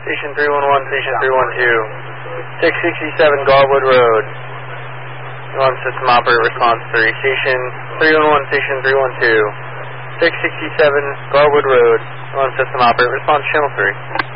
Station 311, Station 312. 667 Garwood Road. Alarm system operator response 3. Station 311, Station 312. 667 Garwood Road. Alarm system operator response channel 3.